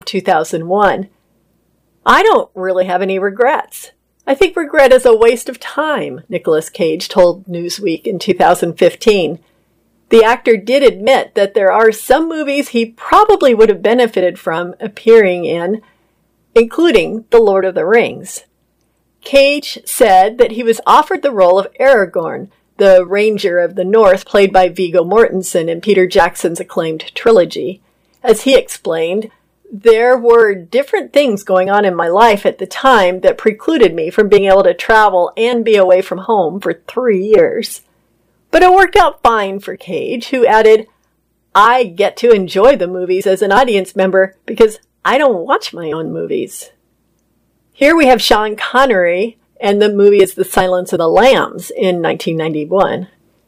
2001. "I don't really have any regrets. I think regret is a waste of time," Nicolas Cage told Newsweek in 2015. The actor did admit that there are some movies he probably would have benefited from appearing in, including The Lord of the Rings. Cage said that he was offered the role of Aragorn, the Ranger of the North, played by Viggo Mortensen in Peter Jackson's acclaimed trilogy. As he explained, "There were different things going on in my life at the time that precluded me from being able to travel and be away from home for 3 years. But it worked out fine for Cage, who added, "I get to enjoy the movies as an audience member because I don't watch my own movies." Here we have Sean Connery, and the movie is The Silence of the Lambs in 1991.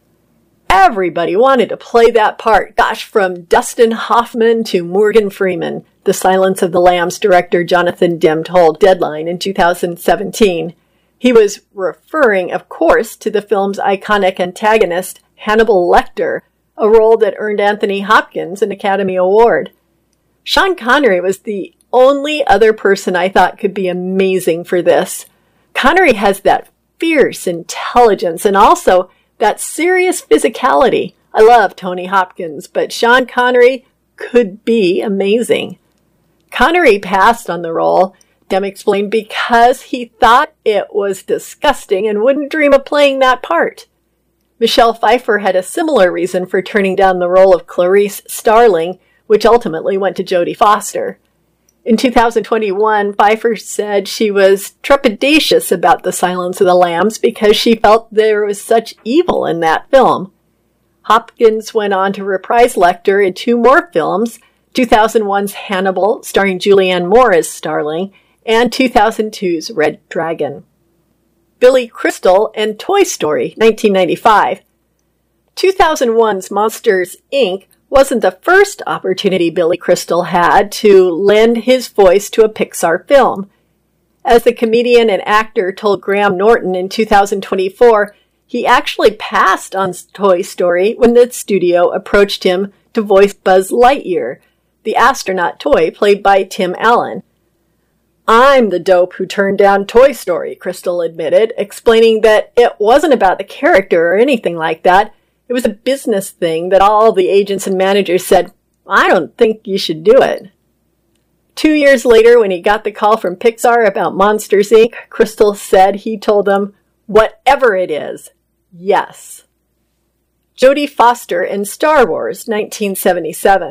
Everybody wanted to play that part. Gosh, from Dustin Hoffman to Morgan Freeman, The Silence of the Lambs director Jonathan Demme told Deadline in 2017. He was referring, of course, to the film's iconic antagonist, Hannibal Lecter, a role that earned Anthony Hopkins an Academy Award. Sean Connery was the only other person I thought could be amazing for this. Connery has that fierce intelligence and also that serious physicality. I love Tony Hopkins, but Sean Connery could be amazing. Connery passed on the role, Demme explained, because he thought it was disgusting and wouldn't dream of playing that part. Michelle Pfeiffer had a similar reason for turning down the role of Clarice Starling, which ultimately went to Jodie Foster. In 2021, Pfeiffer said she was trepidatious about The Silence of the Lambs because she felt there was such evil in that film. Hopkins went on to reprise Lecter in 2 more films, 2001's Hannibal, starring Julianne Moore as Starling, and 2002's Red Dragon. Billy Crystal and Toy Story, 1995. 2001's Monsters, Inc. wasn't the first opportunity Billy Crystal had to lend his voice to a Pixar film. As the comedian and actor told Graham Norton in 2024, he actually passed on Toy Story when the studio approached him to voice Buzz Lightyear, the astronaut toy played by Tim Allen. "I'm the dope who turned down Toy Story," Crystal admitted, explaining that it wasn't about the character or anything like that. It was a business thing that all the agents and managers said, "I don't think you should do it." 2 years later, when he got the call from Pixar about Monsters, Inc., Crystal said he told them, "Whatever it is, yes." Jodie Foster in Star Wars, 1977.